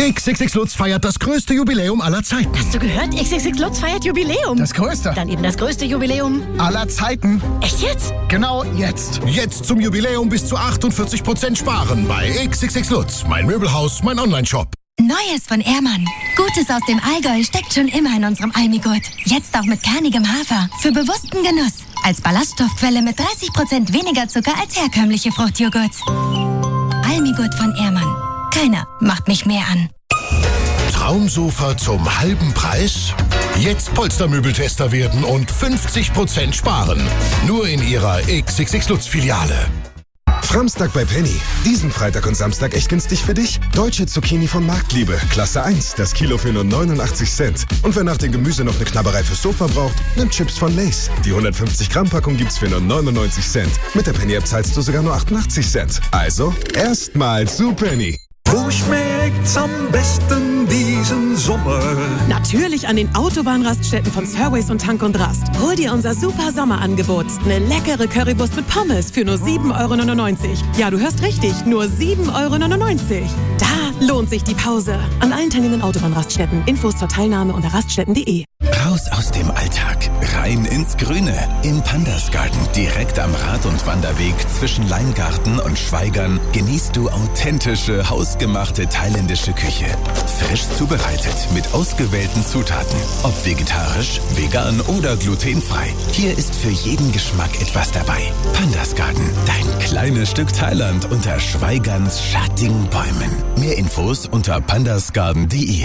XXX Lutz feiert das größte Jubiläum aller Zeiten. Hast du gehört? XXX Lutz feiert Jubiläum. Das größte. Dann eben das größte Jubiläum aller Zeiten. Echt jetzt? Genau jetzt. Jetzt zum Jubiläum bis zu 48% sparen bei XXX Lutz. Mein Möbelhaus, mein Onlineshop. Neues von Ehrmann. Gutes aus dem Allgäu steckt schon immer in unserem Almigurt. Jetzt auch mit kernigem Hafer. Für bewussten Genuss. Als Ballaststoffquelle mit 30% weniger Zucker als herkömmliche Fruchtjoghurt. Almigurt von Ehrmann. Keiner macht mich mehr an. Traumsofa zum halben Preis? Jetzt Polstermöbeltester werden und 50% sparen. Nur in Ihrer XXX Lutz Filiale. Framstag bei Penny. Diesen Freitag und Samstag echt günstig für dich? Deutsche Zucchini von Marktliebe. Klasse 1. Das Kilo für nur 89 Cent. Und wer nach dem Gemüse noch eine Knabberei fürs Sofa braucht, nimmt Chips von Lay's. Die 150 Gramm Packung gibt's für nur 99 Cent. Mit der Penny App zahlst du sogar nur 88 Cent. Also, erstmal zu Penny. Wo schmeckt's am besten diesen Sommer? Natürlich an den Autobahnraststätten von Surways und Tank und Rast. Hol dir unser super Sommerangebot. Eine leckere Currywurst mit Pommes für nur 7,99 €. Ja, du hörst richtig, nur 7,99 €. Da lohnt sich die Pause. An allen teilnehmenden Autobahnraststätten. Infos zur Teilnahme unter raststätten.de. Raus aus dem Alltag, rein ins Grüne. Im Pandasgarten, direkt am Rad- und Wanderweg zwischen Leingarten und Schweigern, genießt du authentische, hausgemachte thailändische Küche. Frisch zubereitet mit ausgewählten Zutaten. Ob vegetarisch, vegan oder glutenfrei. Hier ist für jeden Geschmack etwas dabei. Pandasgarten, dein kleines Stück Thailand unter Schweigerns schattigen Bäumen. Mehr Infos unter pandasgarten.de.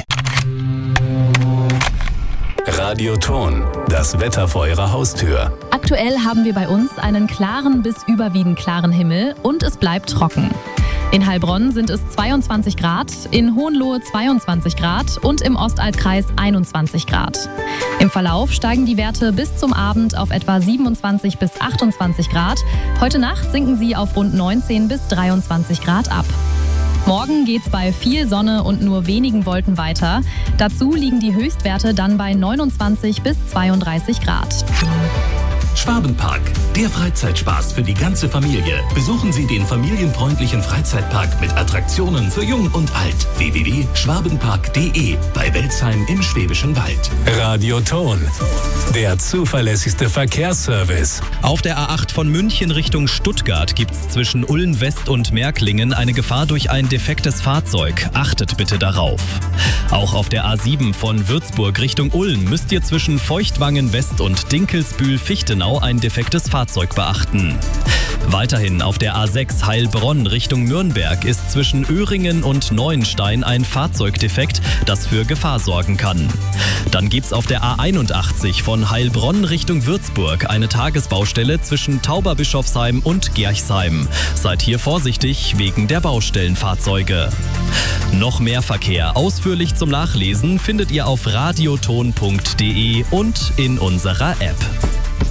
Radioton, das Wetter vor Ihrer Haustür. Aktuell haben wir bei uns einen klaren bis überwiegend klaren Himmel und es bleibt trocken. In Heilbronn sind es 22 Grad, in Hohenlohe 22 Grad und im Ostalbkreis 21 Grad. Im Verlauf steigen die Werte bis zum Abend auf etwa 27 bis 28 Grad. Heute Nacht sinken sie auf rund 19 bis 23 Grad ab. Morgen geht's bei viel Sonne und nur wenigen Wolken weiter. Dazu liegen die Höchstwerte dann bei 29 bis 32 Grad. Schwabenpark, der Freizeitspaß für die ganze Familie. Besuchen Sie den familienfreundlichen Freizeitpark mit Attraktionen für Jung und Alt. www.schwabenpark.de bei Welzheim im Schwäbischen Wald. Radioton, der zuverlässigste Verkehrsservice. Auf der A8 von München Richtung Stuttgart gibt's zwischen Ulm West und Märklingen eine Gefahr durch ein defektes Fahrzeug. Achtet bitte darauf. Auch auf der A7 von Würzburg Richtung Ulm müsst ihr zwischen Feuchtwangen West und Dinkelsbühl-Fichtenau ein defektes Fahrzeug beachten. Weiterhin auf der A6 Heilbronn Richtung Nürnberg ist zwischen Öhringen und Neuenstein ein Fahrzeugdefekt, das für Gefahr sorgen kann. Dann gibt's auf der A81 von Heilbronn Richtung Würzburg eine Tagesbaustelle zwischen Tauberbischofsheim und Gerchsheim. Seid hier vorsichtig wegen der Baustellenfahrzeuge. Noch mehr Verkehr ausführlich zum Nachlesen findet ihr auf radioton.de und in unserer App.